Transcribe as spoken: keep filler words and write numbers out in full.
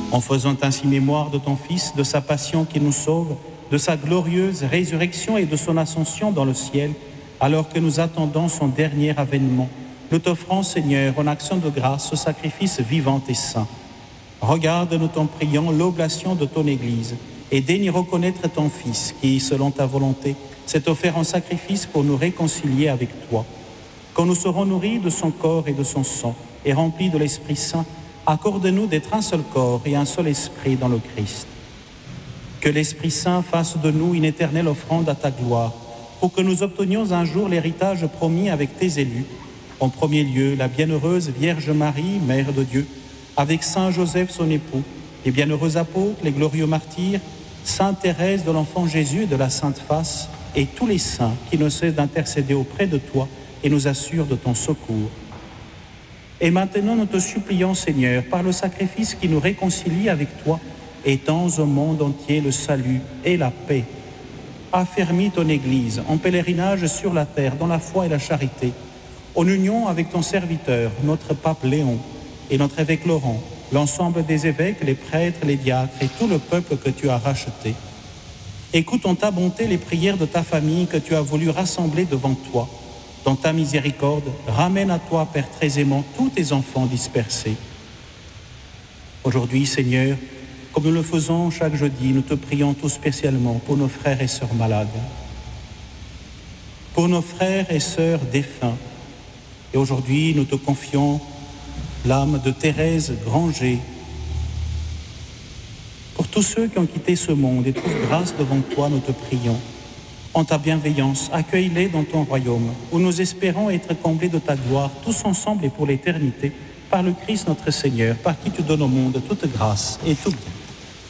En faisant ainsi mémoire de ton Fils, de sa passion qui nous sauve, de sa glorieuse résurrection et de son ascension dans le ciel, alors que nous attendons son dernier avènement, nous t'offrons, Seigneur, en action de grâce, ce sacrifice vivant et saint. Regarde, nous t'en prions, l'oblation de ton Église, et daigne reconnaître ton Fils, qui, selon ta volonté, s'est offert en sacrifice pour nous réconcilier avec toi. Quand nous serons nourris de son corps et de son sang, et remplis de l'Esprit Saint, accorde-nous d'être un seul corps et un seul esprit dans le Christ. Que l'Esprit Saint fasse de nous une éternelle offrande à ta gloire, pour que nous obtenions un jour l'héritage promis avec tes élus. En premier lieu, la bienheureuse Vierge Marie, Mère de Dieu, avec Saint Joseph son époux, les bienheureux apôtres, les glorieux martyrs, Sainte Thérèse de l'Enfant Jésus et de la Sainte Face, et tous les saints qui ne cessent d'intercéder auprès de toi et nous assurent de ton secours. Et maintenant, nous te supplions, Seigneur, par le sacrifice qui nous réconcilie avec toi, étends au monde entier le salut et la paix. Affermis ton Église en pèlerinage sur la terre, dans la foi et la charité, en union avec ton serviteur, notre pape Léon, et notre évêque Laurent, l'ensemble des évêques, les prêtres, les diacres et tout le peuple que tu as racheté. Écoute en ta bonté les prières de ta famille que tu as voulu rassembler devant toi. Dans ta miséricorde, ramène à toi, Père très aimant, tous tes enfants dispersés. Aujourd'hui, Seigneur, comme nous le faisons chaque jeudi, nous te prions tout spécialement pour nos frères et sœurs malades, pour nos frères et sœurs défunts. Et aujourd'hui, nous te confions l'âme de Thérèse Granger. Pour tous ceux qui ont quitté ce monde et trouvent grâce devant toi, nous te prions. En ta bienveillance, accueille-les dans ton royaume, où nous espérons être comblés de ta gloire, tous ensemble et pour l'éternité, par le Christ notre Seigneur, par qui tu donnes au monde toute grâce et tout bien.